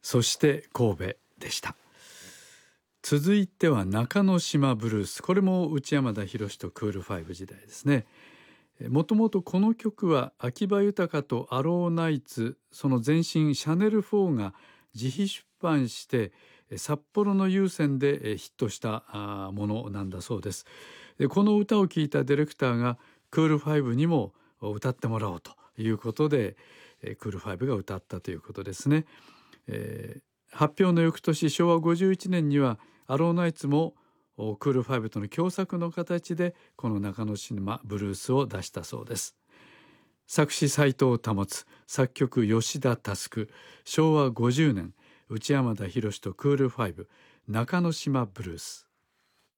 そして神戸でした。続いては中之島ブルース。これも内山田洋とクールファイブ時代ですね。もともとこの曲は秋葉豊とアローナイツ、その前身シャネル4が自費出版して札幌の有線でヒットしたものなんだそうです。この歌を聴いたディレクターがクールファイブにも歌ってもらおうということでクールファイブが歌ったということですね。発表の翌年昭和51年にはアローナイツもクールファイブとの共作の形でこの中之島ブルースを出したそうです。作詞斉藤保、作曲吉田佑。昭和50年内山田洋とクールファイブ中之島ブルース。